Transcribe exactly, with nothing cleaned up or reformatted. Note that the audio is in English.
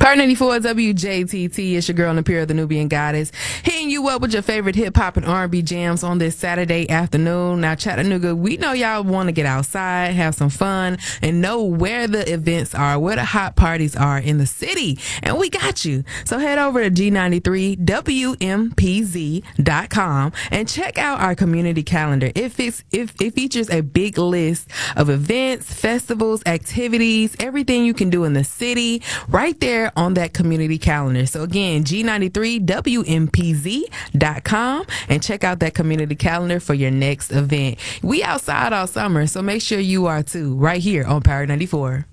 Power ninety-four W J T T. It's your girl, Napira, the Nubian Goddess, hitting you up with your favorite hip-hop and R and B jams on this Saturday afternoon. Now, Chattanooga, we know y'all want to get outside, have some fun, and know where the events are, where the hot parties are in the city, and we got you. So head over to G ninety-three W M P Z dot com and check out our community calendar. It, fits, it, it features a big list of events, festivals, activities, everything you can do in the city, right there on that community calendar. So again, G ninety-three W M P Z dot com and check out that community calendar for your next event. We outside all summer, so make sure you are too, right here on Power ninety-four.